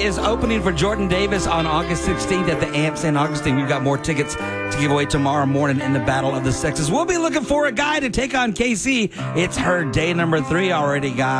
is opening for Jordan Davis on August 16th at the Amp St. Augustine. We've got more tickets to give away tomorrow morning in the Battle of the Sexes. We'll be looking for a guy to take on KC. It's her day number 3 already, guys.